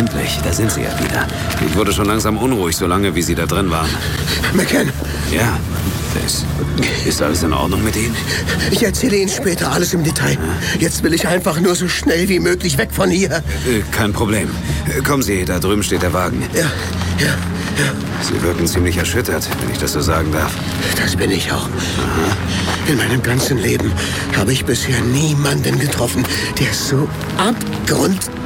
endlich. Da sind Sie ja wieder. Ich wurde schon langsam unruhig, so lange wie Sie da drin waren. McCann! Ja, ist alles in Ordnung mit Ihnen? Ich erzähle Ihnen später alles im Detail. Jetzt will ich einfach nur so schnell wie möglich weg von hier. Kein Problem. Kommen Sie, da drüben steht der Wagen. Ja. Sie wirken ziemlich erschüttert, wenn ich das so sagen darf. Das bin ich auch. Aha. In meinem ganzen Leben habe ich bisher niemanden getroffen, der so abgrundtief